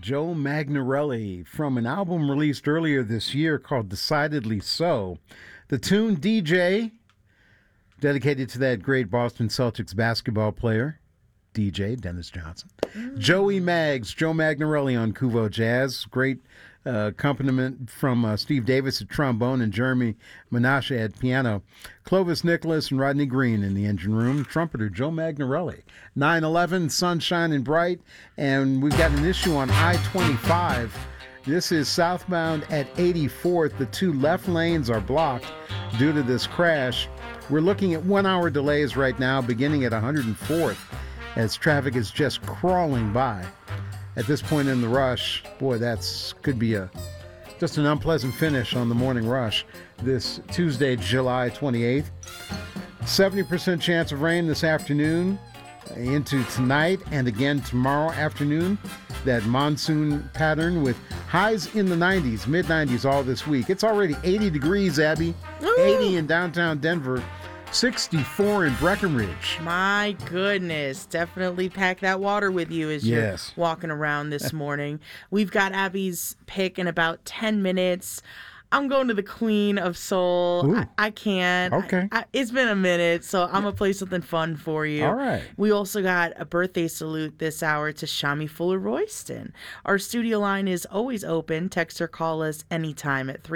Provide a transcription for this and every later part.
Joe Magnarelli from an album released earlier this year called Decidedly So. The tune DJ, dedicated to that great Boston Celtics basketball player, DJ Dennis Johnson. Joey Maggs, Joe Magnarelli on Kuvo Jazz. Great accompaniment from Steve Davis at trombone and Jeremy Menashe at piano. Clovis Nicholas and Rodney Green in the engine room. Trumpeter Joe Magnarelli. 9/11, sun shining bright, and we've got an issue on I-25. This is southbound at 84th. The two left lanes are blocked due to this crash. We're looking at 1 hour delays right now, beginning at 104th, as traffic is just crawling by. At this point in the rush, boy, could be just an unpleasant finish on the morning rush this Tuesday, July 28th. 70% chance of rain this afternoon into tonight and again tomorrow afternoon. That monsoon pattern with highs in the 90s, mid-90s all this week. It's already 80 degrees, Abby. Ooh. 80 in downtown Denver. 64 in Breckenridge. My goodness. Definitely pack that water with you as you're walking around this morning. We've got Abby's pick in about 10 minutes. I'm going to the Queen of Soul. I can't. Okay. It's been a minute, so I'm going to play something fun for you. All right. We also got a birthday salute this hour to Shami Fuller-Royston. Our studio line is always open. Text or call us anytime at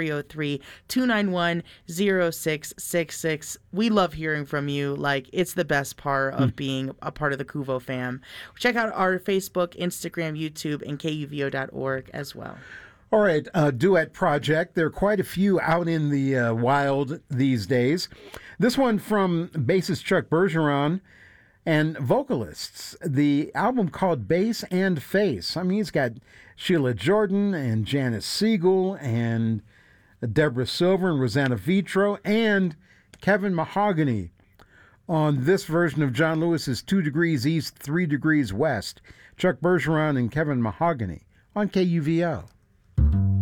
303-291-0666. We love hearing from you. It's the best part of being a part of the Kuvo fam. Check out our Facebook, Instagram, YouTube, and KUVO.org as well. All right, duet project. There are quite a few out in the wild these days. This one from bassist Chuck Bergeron and vocalists. The album called Bass and Face. I mean, he's got Sheila Jordan and Janice Siegel and Deborah Silver and Rosanna Vitro and Kevin Mahogany on this version of John Lewis's 2 Degrees East, 3 Degrees West. Chuck Bergeron and Kevin Mahogany on KUVO.